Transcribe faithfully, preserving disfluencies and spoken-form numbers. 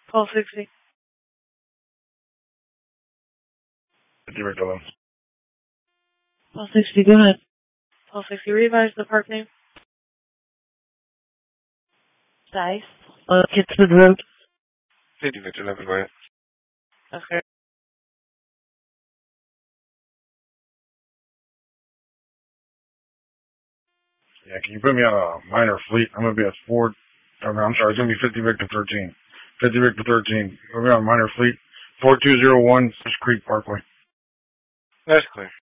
twelve sixty. fifty Victor eleven. twelve sixty, go ahead. twelve sixty, revise the park name. Dice. Uh, Kidswood Road. fifty Victor eleven, go ahead. Okay. Yeah, can you put me on a minor fleet? I'm going to be at Ford. I'm sorry, it's going to be fifty Victor thirteen. fifty Victor thirteen. Put me on a minor fleet. four two zero one Fish Creek Parkway. That's clear.